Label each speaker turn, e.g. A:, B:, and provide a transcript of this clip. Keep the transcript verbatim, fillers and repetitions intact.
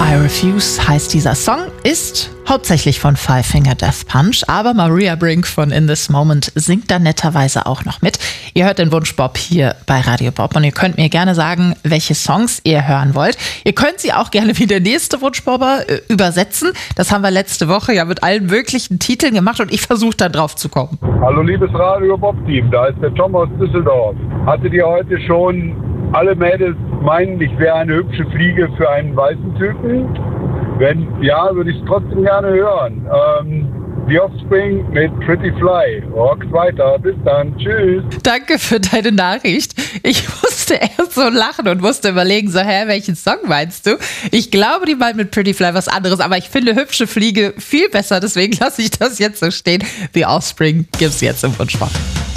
A: I Refuse heißt dieser Song, ist hauptsächlich von Five Finger Death Punch, aber Maria Brink von In This Moment singt da netterweise auch noch mit. Ihr hört den Wunschbop hier bei Radio Bob und ihr könnt mir gerne sagen, welche Songs ihr hören wollt. Ihr könnt sie auch gerne wie der nächste Wunschbobber äh, übersetzen. Das haben wir letzte Woche ja mit allen möglichen Titeln gemacht und ich versuche da drauf zu kommen.
B: Hallo liebes Radio Bob Team, da ist der Tom aus Düsseldorf. Hattet ihr heute schon alle Mädels meinen, ich wäre eine hübsche Fliege für einen weißen Typen? Wenn ja, würde ich es trotzdem gerne hören. Ähm, The Offspring mit Pretty Fly. Rockt weiter. Bis dann. Tschüss.
A: Danke für deine Nachricht. Ich musste erst so lachen und musste überlegen, so, hä, welchen Song meinst du? Ich glaube, die meint mit Pretty Fly was anderes, aber ich finde hübsche Fliege viel besser, deswegen lasse ich das jetzt so stehen. The Offspring gibt's jetzt im Wunschbop.